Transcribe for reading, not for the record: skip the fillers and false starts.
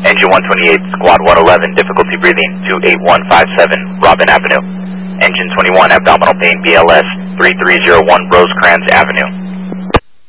Engine 128, Squad 111, difficulty breathing, 28157, Robin Avenue. Engine 21, abdominal pain, BLS, 3301, Rosecrans Avenue.